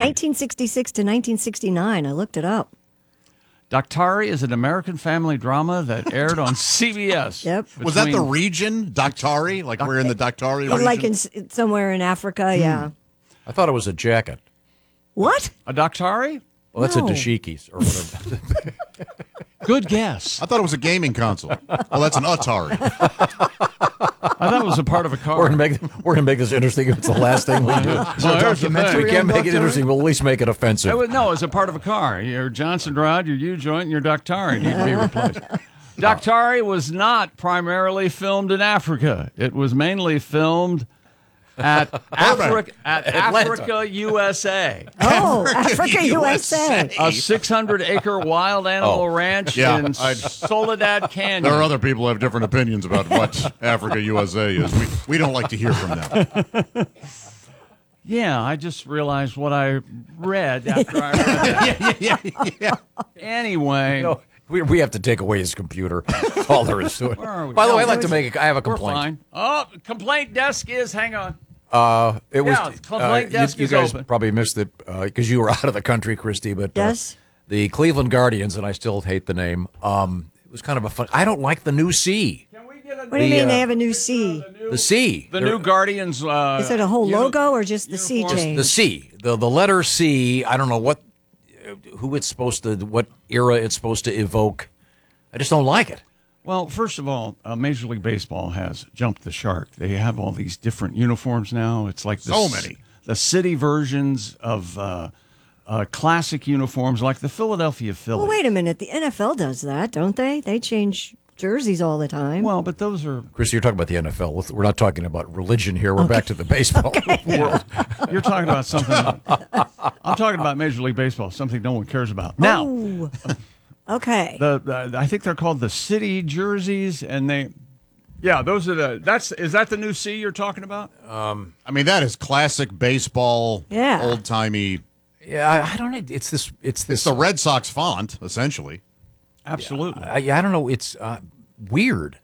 1966 to 1969. I looked it up. Daktari is an American family drama that aired on CBS. Yep. Was that the region, Daktari? Like we're in the Daktari region? Like somewhere in Africa, yeah. I thought it was a jacket. What? A Daktari? Well, that's a No. dashikis or whatever. Good guess. I thought it was a gaming console. Well, that's an Atari. I thought it was a part of a car. We're gonna make this interesting. It's the last thing we do. Well, here's the thing. We can't make it interesting. We'll at least make it offensive. It was a part of a car. Your Johnson rod, your U-joint, and your Daktari need to be replaced. Daktari was not primarily filmed in Africa. It was mainly filmed at Africa, USA. Oh, Africa, USA. A 600-acre wild animal ranch in Soledad Canyon. There are other people who have different opinions about what Africa USA is. We don't like to hear from them. Yeah, I just realized what I read after I read that. Yeah. You Anyway. know, we have to take away his computer. That's all there is to it. Where are we? By the way, I'd No, like to make I have a We're complaint. fine. Oh, complaint desk is, hang on. It was complaint desk you is guys open. probably missed it because you were out of the country, Christy. But Yes. The Cleveland Guardians, and I still hate the name. It was kind of a fun. I don't like the new C. Can we get What do you mean they have a new C? The C. the new Guardians? Is it a whole logo or just the C change? The C. The letter C. I don't know what era it's supposed to evoke. I just don't like it. Well, first of all, Major League Baseball has jumped the shark. They have all these different uniforms now. It's like So many. The city versions of classic uniforms, like the Philadelphia Phillies. Well, wait a minute. The NFL does that, don't they? They change jerseys all the time. Well, but those are Christy, you're talking about the NFL. We're not talking about religion here. We're back to the baseball world. you're talking about something. I'm talking about Major League Baseball, something no one cares about. Now, Oh. Okay. I think they're called the city jerseys, and those are is that the new C you're talking about? I mean, that is classic baseball, Yeah. old-timey. Yeah, I don't know. It's this. It's the Red Sox font, essentially. Absolutely. I don't know. It's weird.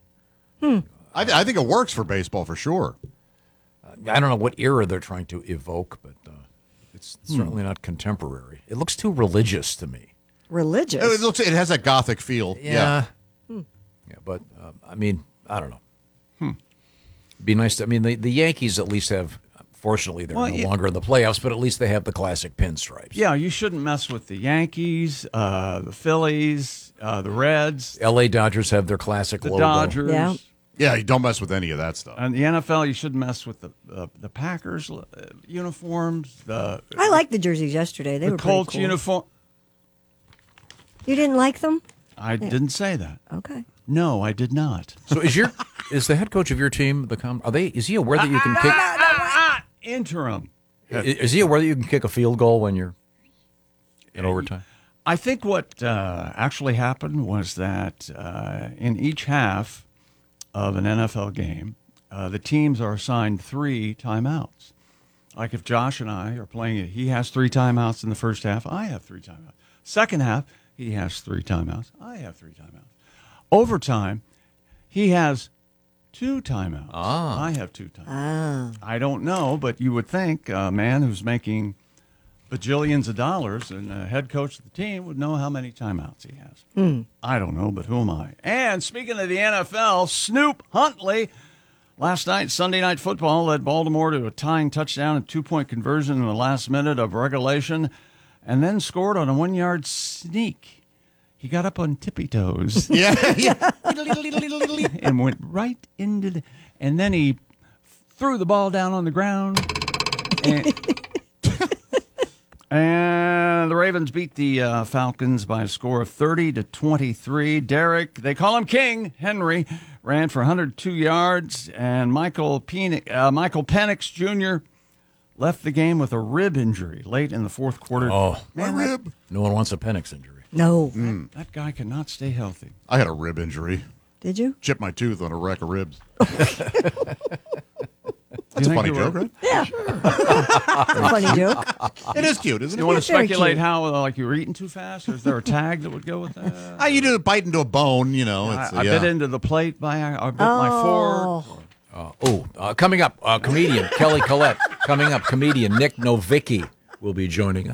I think it works for baseball for sure. I don't know what era they're trying to evoke, but it's certainly not contemporary. It looks too religious to me. Religious. It has that Gothic feel. Yeah. Yeah, but I mean, I don't know. Be nice to. I mean, the Yankees at least have. Fortunately, they're no longer in the playoffs, but at least they have the classic pinstripes. Yeah, you shouldn't mess with the Yankees, the Phillies, the Reds, L.A. Dodgers have their classic the logo. Dodgers. Yeah. Yeah, you don't mess with any of that stuff. And the NFL, you shouldn't mess with the Packers uniforms, I liked the jerseys yesterday. They the were pretty Colts cool. uniform. You didn't like them? I didn't say that. Okay. No, I did not. So is the head coach of your team is he aware that you can kick? Interim. Is he aware that you can kick a field goal when you're in overtime? I think what actually happened was that in each half of an NFL game, the teams are assigned 3 timeouts. Like if Josh and I are playing it, he has 3 timeouts in the first half. I have 3 timeouts. Second half, he has 3 timeouts. I have 3 timeouts. Overtime, he has 2 timeouts. I have 2 timeouts. I don't know, but you would think a man who's making bajillions of dollars and a head coach of the team would know how many timeouts he has. I don't know, but who am I? And speaking of the NFL, Snoop Huntley last night, Sunday Night Football, led Baltimore to a tying touchdown and 2-point conversion in the last minute of regulation, and then scored on a 1-yard sneak. He got up on tippy toes. Yeah. And went right into and then he threw the ball down on the ground. And the Ravens beat the Falcons by a score of 30-23. Derek, they call him King, Henry, ran for 102 yards. And Michael Penix Jr. left the game with a rib injury late in the fourth quarter. Oh, My rib. no one wants a Penix injury. No. That guy cannot stay healthy. I had a rib injury. Did you? Chipped my tooth on a rack of ribs. You That's a think funny you joke, were- right? Yeah. A funny joke. It is cute, isn't it? You want to Very speculate cute. how, like, you were eating too fast? Or is there a tag that would go with that? You do bite into a bone, you know. I bit into the plate I bit my fork. Coming up, comedian Kelly Collette. Coming up, comedian Nick Novicki will be joining us.